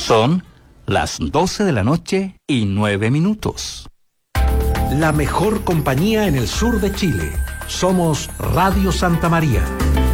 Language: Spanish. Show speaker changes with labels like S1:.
S1: Son las 12:09 PM.
S2: La mejor compañía en el sur de Chile. Somos Radio Santa María.